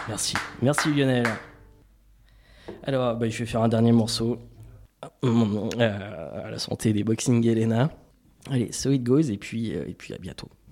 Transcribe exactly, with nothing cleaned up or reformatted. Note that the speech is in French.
Merci, merci Lionel. Alors, bah, je vais faire un dernier morceau. Euh, à la santé des Boxing Helena. Allez, so it goes, et puis, euh, et puis à bientôt.